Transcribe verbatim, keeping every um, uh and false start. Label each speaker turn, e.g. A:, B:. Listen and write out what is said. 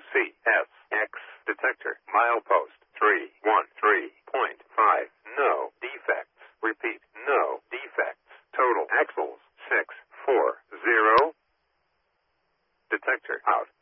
A: C S X detector. Milepost three one three point five. No defects. Repeat, no defects. Total axles six four zero. Detector out.